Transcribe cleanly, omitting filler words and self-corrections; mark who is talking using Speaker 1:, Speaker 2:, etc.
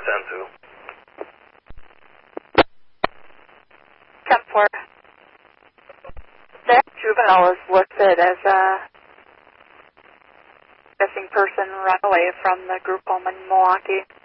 Speaker 1: to.
Speaker 2: 10-4. That juvenile is listed as a missing person run away from the group home in Milwaukee.